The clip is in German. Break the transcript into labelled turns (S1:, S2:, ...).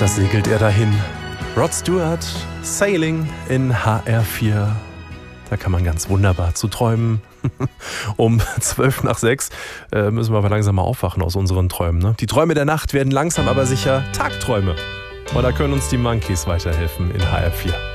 S1: Das segelt er dahin. Rod Stewart, Sailing in HR4. Da kann man ganz wunderbar zu träumen. Um 5:12 müssen wir aber langsam mal aufwachen aus unseren Träumen. Ne? Die Träume der Nacht werden langsam aber sicher Tagträume. Und da können uns die Monkeys weiterhelfen in HR4.